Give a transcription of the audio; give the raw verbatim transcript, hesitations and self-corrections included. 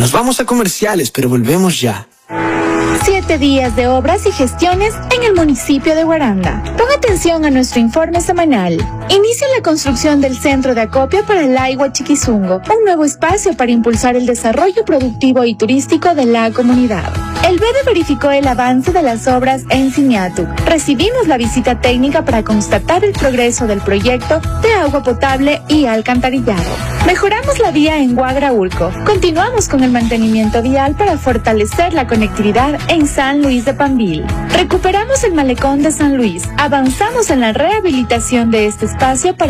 Nos vamos a comerciales, pero volvemos ya. Siete días de obras y gestiones en el municipio de Guaranda. Pon atención a nuestro informe semanal. Inicia la construcción del centro de acopio para el Aigua Chiquizungo, un nuevo espacio para impulsar el desarrollo productivo y turístico de la comunidad. El B E D verificó el avance de las obras en Siniatu. Recibimos la visita técnica para constatar el progreso del proyecto de agua potable y alcantarillado. Mejoramos la vía en Guagraulco. Continuamos con el mantenimiento vial para fortalecer la conectividad en San Luis de Pambil. Recuperamos el malecón de San Luis. Avanzamos en la rehabilitación de este espacio para